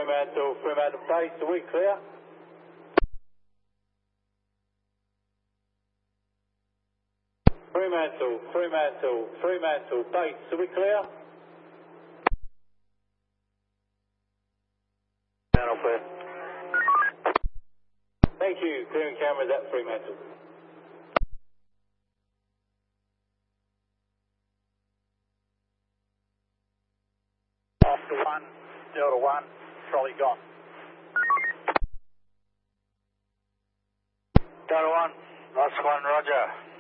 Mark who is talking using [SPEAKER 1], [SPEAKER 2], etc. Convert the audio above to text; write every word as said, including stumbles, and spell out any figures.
[SPEAKER 1] Fremantle, Fremantle base, are we clear? Fremantle, Fremantle, Fremantle base, are we clear?
[SPEAKER 2] Channel clear.
[SPEAKER 1] Thank you, clearing cameras at Fremantle.
[SPEAKER 2] Oscar one, Delta one, trolley gone. Delta one, Oscar one, roger.